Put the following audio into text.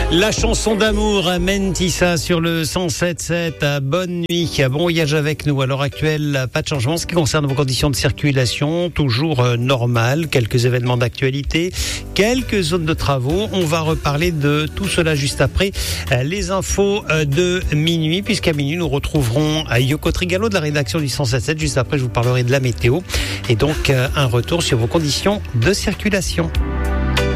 La chanson d'amour à Mentissa sur le 107.7. Bonne nuit, bon voyage avec nous. À l'heure actuelle, pas de changement en ce qui concerne vos conditions de circulation, toujours normales. Quelques événements d'actualité, quelques zones de travaux. On va reparler de tout cela juste après les infos de minuit, puisqu'à minuit nous retrouverons Yoko Trigalo de la rédaction du 107.7. Juste après, je vous parlerai de la météo et donc un retour sur vos conditions de circulation.